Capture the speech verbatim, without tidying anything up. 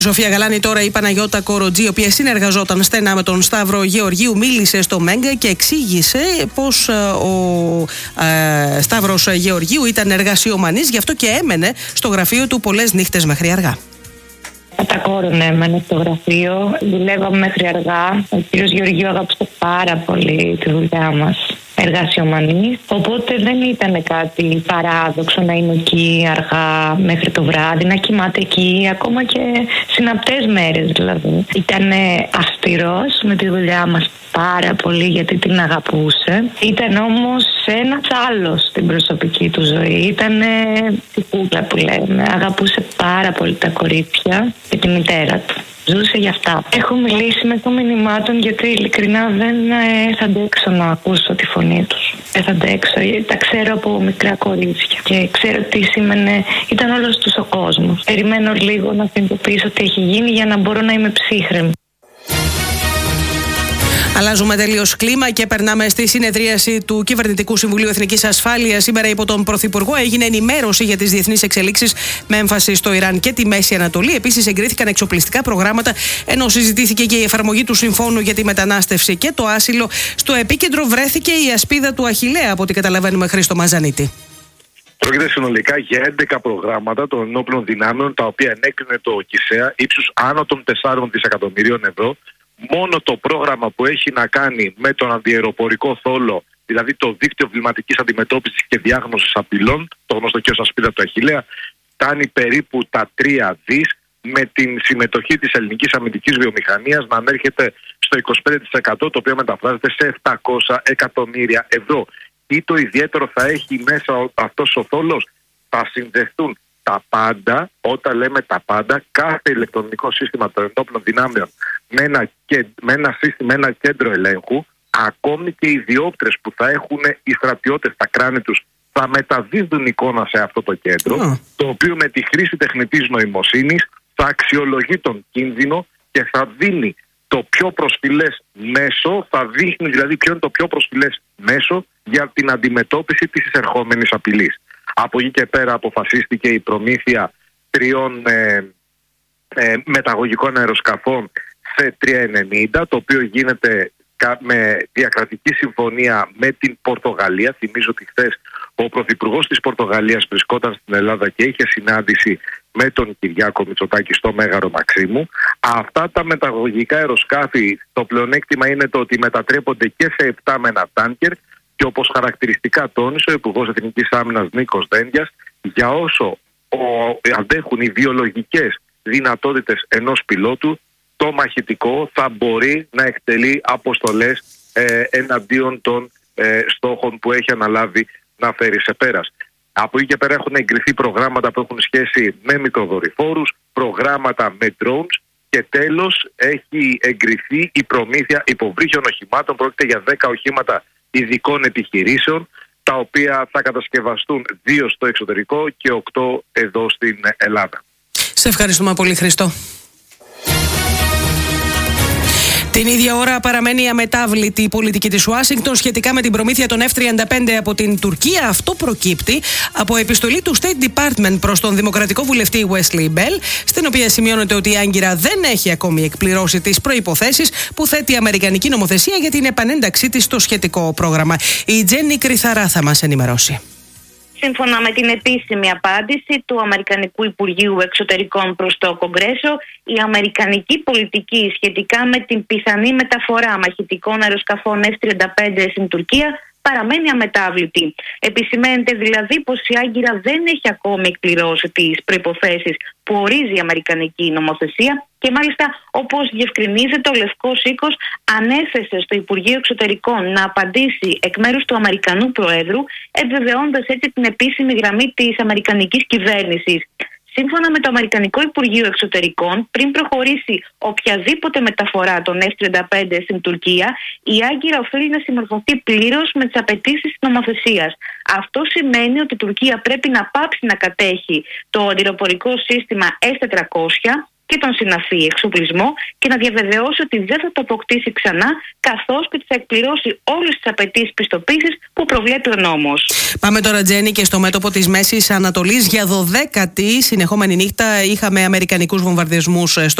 Σοφία Γαλάνη τώρα, η Παναγιώτα Κοροτζή, η οποία συνεργαζόταν στενά με τον Σταύρο Γεωργίου, μίλησε στο Μέγκα και εξήγησε πως ο ε, Σταύρος Γεωργίου ήταν εργασιομανής, γι' αυτό και έμενε στο γραφείο του πολλές νύχτες μέχρι αργά. Κατακόρωνε έμενε στο γραφείο, δουλεύαμε μέχρι αργά. Ο κύριος Γεωργίου αγαπούσε πάρα πολύ τη δουλειά μας. Εργασιομανής, οπότε δεν ήταν κάτι παράδοξο να είναι εκεί αργά μέχρι το βράδυ, να κοιμάται εκεί ακόμα και συναπτές μέρες δηλαδή. Ήταν αυστηρός με τη δουλειά μας πάρα πολύ γιατί την αγαπούσε. Ήταν όμως ένας άλλος στην προσωπική του ζωή. Ήταν τυπούλα που λέμε. Αγαπούσε πάρα πολύ τα κορίτσια και τη μητέρα του. Ζούσε γι' αυτά. Έχω μιλήσει με το μηνυμάτων γιατί ειλικρινά δεν ε, θα αντέξω να ακούσω τη φωνή τους. Δεν θα αντέξω. Τα ξέρω από μικρά κορίτσια και ξέρω τι σήμαινε. Ήταν όλος τους ο κόσμος. Περιμένω λίγο να συνειδητοποιήσω τι έχει γίνει για να μπορώ να είμαι ψύχρεμη. Αλλάζουμε τελείως κλίμα και περνάμε στη συνεδρίαση του Κυβερνητικού Συμβουλίου Εθνικής Ασφάλειας. Σήμερα υπό τον Πρωθυπουργό έγινε ενημέρωση για τις διεθνείς εξελίξεις με έμφαση στο Ιράν και τη Μέση Ανατολή. Επίσης, εγκρίθηκαν εξοπλιστικά προγράμματα, ενώ συζητήθηκε και η εφαρμογή του Συμφώνου για τη μετανάστευση και το άσυλο. Στο επίκεντρο βρέθηκε η ασπίδα του Αχιλλέα, από ό,τι καταλαβαίνουμε, Χρήστο Μαζανίτη. Πρόκειται συνολικά για έντεκα προγράμματα των ενόπλων δυνάμεων, τα οποία ενέκρινε το ΚΙΣΕΑ ύψους άνω των τεσσάρων δισεκατομμυρίων ευρώ. Μόνο το πρόγραμμα που έχει να κάνει με τον αντιαεροπορικό θόλο, δηλαδή το δίκτυο βληματικής αντιμετώπισης και διάγνωσης απειλών, το γνωστό και ως ασπίδα του Αχιλλέα, φτάνει περίπου τα τρία δις, με την συμμετοχή της ελληνικής αμυντικής βιομηχανίας να ανέρχεται στο είκοσι πέντε τοις εκατό, το οποίο μεταφράζεται σε επτακόσια εκατομμύρια ευρώ. Ή το ιδιαίτερο θα έχει μέσα αυτός ο θόλος, θα συνδεθούν τα πάντα. Όταν λέμε τα πάντα, κάθε ηλεκτρονικό σύστημα των ενόπλων δυνάμεων με ένα, και, με ένα σύστημα, ένα κέντρο ελέγχου, ακόμη και οι διόπτρες που θα έχουν οι στρατιώτες στα κράνη τους θα μεταδίδουν εικόνα σε αυτό το κέντρο, mm. το οποίο με τη χρήση τεχνητής νοημοσύνης θα αξιολογεί τον κίνδυνο και θα δίνει το πιο προσφυλές μέσο, θα δείχνει δηλαδή ποιο είναι το πιο προσφυλές μέσο για την αντιμετώπιση της εισερχόμενης απειλής. Από εκεί και πέρα αποφασίστηκε η προμήθεια τριών ε, ε, μεταγωγικών αεροσκαφών σε τριακόσια ενενήντα, το οποίο γίνεται με διακρατική συμφωνία με την Πορτογαλία. Θυμίζω ότι χθες ο Πρωθυπουργός της Πορτογαλίας βρισκόταν στην Ελλάδα και είχε συνάντηση με τον Κυριάκο Μητσοτάκη στο Μέγαρο Μαξίμου. Αυτά τα μεταγωγικά αεροσκάφη, το πλεονέκτημα είναι το ότι μετατρέπονται και σε επτά με ένα τάνκερ, και όπως χαρακτηριστικά τόνισε ο Υπουργός Εθνικής Άμυνας Νίκος Δένδιας, για όσο ο, αντέχουν οι βιολογικές δυνατότητες ενός πιλότου, το μαχητικό θα μπορεί να εκτελεί αποστολές ε, εναντίον των ε, στόχων που έχει αναλάβει να φέρει σε πέρας. Από εκεί και πέρα έχουν εγκριθεί προγράμματα που έχουν σχέση με μικροδορυφόρους, προγράμματα με drones και τέλος έχει εγκριθεί η προμήθεια υποβρύχιων οχημάτων. Πρόκειται για δέκα οχήματα ειδικών επιχειρήσεων, τα οποία θα κατασκευαστούν δύο στο εξωτερικό και οκτώ εδώ στην Ελλάδα. Σε ευχαριστούμε πολύ, Χριστό. Την ίδια ώρα παραμένει αμετάβλητη η πολιτική της Ουάσιγκτον σχετικά με την προμήθεια των εφ τριάντα πέντε από την Τουρκία. Αυτό προκύπτει από επιστολή του State Department προς τον δημοκρατικό βουλευτή Wesley Bell, στην οποία σημειώνεται ότι η Άγκυρα δεν έχει ακόμη εκπληρώσει τις προϋποθέσεις που θέτει η αμερικανική νομοθεσία για την επανένταξή της στο σχετικό πρόγραμμα. Η Τζέννη Κρυθαρά θα μας ενημερώσει. Σύμφωνα με την επίσημη απάντηση του Αμερικανικού Υπουργείου Εξωτερικών προς το Κογκρέσο, η αμερικανική πολιτική σχετικά με την πιθανή μεταφορά μαχητικών αεροσκαφών εφ τριάντα πέντε στην Τουρκία παραμένει αμετάβλητη. Επισημαίνεται δηλαδή πως η Άγκυρα δεν έχει ακόμη εκπληρώσει τις προϋποθέσεις που ορίζει η αμερικανική νομοθεσία και μάλιστα, όπως διευκρινίζεται, ο Λευκός Οίκος ανέθεσε στο Υπουργείο Εξωτερικών να απαντήσει εκ μέρους του Αμερικανού Προέδρου, επιβεβαιώντας έτσι την επίσημη γραμμή της αμερικανικής κυβέρνησης. Σύμφωνα με το Αμερικανικό Υπουργείο Εξωτερικών, πριν προχωρήσει οποιαδήποτε μεταφορά των εφ τριάντα πέντε στην Τουρκία, η Άγκυρα οφείλει να συμμορφωθεί πλήρως με τις απαιτήσεις της νομοθεσίας. Αυτό σημαίνει ότι η Τουρκία πρέπει να πάψει να κατέχει το αντιεροπορικό σύστημα ες τετρακόσια, και τον συναφή εξοπλισμό και να διαβεβαιώσει ότι δεν θα το αποκτήσει ξανά, καθώς και θα εκπληρώσει όλες τις απαιτήσεις πιστοποίησης που προβλέπει ο νόμος. Πάμε τώρα, Τζέννη, και στο μέτωπο της Μέσης Ανατολής. Για δωδέκατη συνεχόμενη νύχτα είχαμε αμερικανικούς βομβαρδισμούς στο